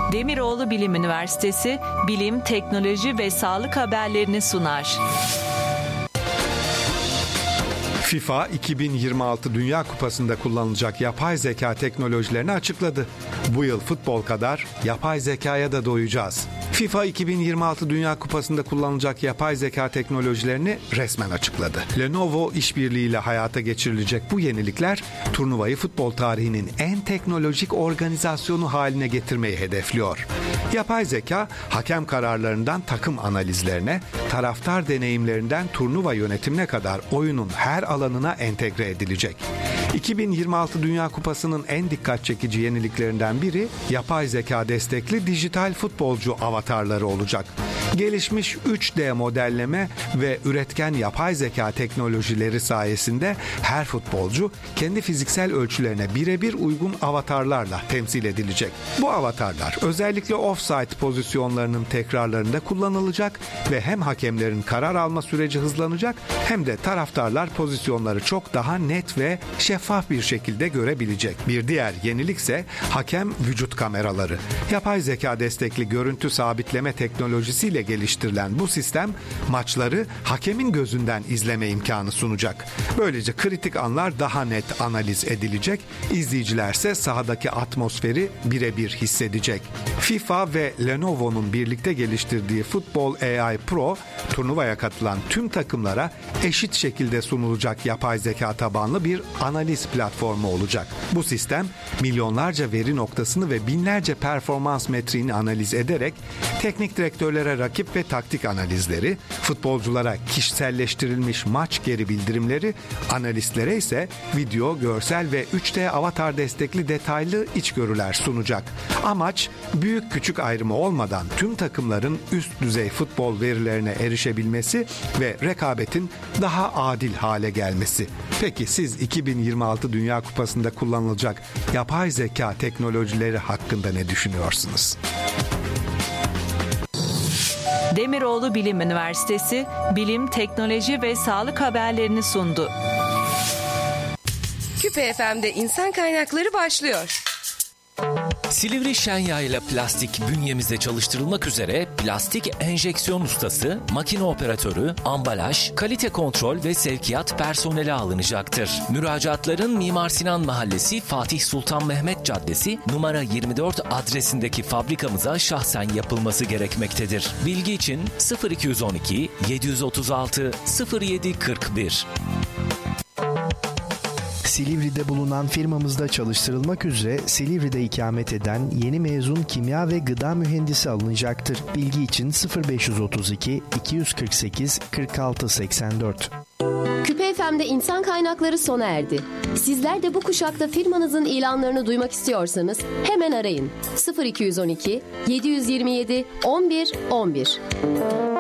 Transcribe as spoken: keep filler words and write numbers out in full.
Demiroğlu Bilim Üniversitesi bilim, teknoloji ve sağlık haberlerini sunar. FIFA iki bin yirmi altı Dünya Kupası'nda kullanılacak yapay zeka teknolojilerini açıkladı. Bu yıl futbol kadar yapay zekaya da doyacağız. FIFA iki bin yirmi altı Dünya Kupası'nda kullanılacak yapay zeka teknolojilerini resmen açıkladı. Lenovo işbirliğiyle hayata geçirilecek bu yenilikler turnuvayı futbol tarihinin en teknolojik organizasyonu haline getirmeyi hedefliyor. Yapay zeka, hakem kararlarından takım analizlerine, taraftar deneyimlerinden turnuva yönetimine kadar oyunun her alanına entegre edilecek. iki bin yirmi altı Dünya Kupası'nın en dikkat çekici yeniliklerinden biri yapay zeka destekli dijital futbolcu avatarları olacak. Gelişmiş üç D modelleme ve üretken yapay zeka teknolojileri sayesinde her futbolcu kendi fiziksel ölçülerine birebir uygun avatarlarla temsil edilecek. Bu avatarlar özellikle offside pozisyonlarının tekrarlarında kullanılacak ve hem hakemlerin karar alma süreci hızlanacak hem de taraftarlar pozisyonları çok daha net ve şeffaf bir şekilde görebilecek. Bir diğer yenilik ise hakem vücut kameraları. Yapay zeka destekli görüntü sabitleme teknolojisiyle geliştirilen bu sistem maçları hakemin gözünden izleme imkanı sunacak. Böylece kritik anlar daha net analiz edilecek, izleyicilerse sahadaki atmosferi birebir hissedecek. FIFA ve Lenovo'nun birlikte geliştirdiği Football A I Pro, turnuvaya katılan tüm takımlara eşit şekilde sunulacak yapay zeka tabanlı bir analiz platformu olacak. Bu sistem milyonlarca veri noktasını ve binlerce performans metriğini analiz ederek teknik direktörlere rakip ve taktik analizleri, futbolculara kişiselleştirilmiş maç geri bildirimleri, analistlere ise video, görsel ve üç D avatar destekli detaylı içgörüler sunacak. Amaç büyük küçük ayrımı olmadan tüm takımların üst düzey futbol verilerine erişebilmesi ve rekabetin daha adil hale gelmesi. Peki siz iki bin yirmi altı Dünya Kupası'nda kullanılacak yapay zeka teknolojileri hakkında ne düşünüyorsunuz? Demiroğlu Bilim Üniversitesi bilim, teknoloji ve sağlık haberlerini sundu. Küpe F M'de insan kaynakları başlıyor. Silivri Şenyağ ile plastik bünyemizde çalıştırılmak üzere plastik enjeksiyon ustası, makine operatörü, ambalaj, kalite kontrol ve sevkiyat personeli alınacaktır. Müracaatların Mimar Sinan Mahallesi Fatih Sultan Mehmet Caddesi numara yirmi dört adresindeki fabrikamıza şahsen yapılması gerekmektedir. Bilgi için sıfır iki yüz on iki yedi otuz altı sıfır yedi kırk bir. Silivri'de bulunan firmamızda çalıştırılmak üzere Silivri'de ikamet eden yeni mezun kimya ve gıda mühendisi alınacaktır. Bilgi için sıfır beş otuz iki iki yüz kırk sekiz kırk altı seksen dört. Küpe F M'de insan kaynakları sona erdi. Sizler de bu kuşakta firmanızın ilanlarını duymak istiyorsanız hemen arayın. sıfır iki yüz on iki yedi yüz yirmi yedi on bir on bir.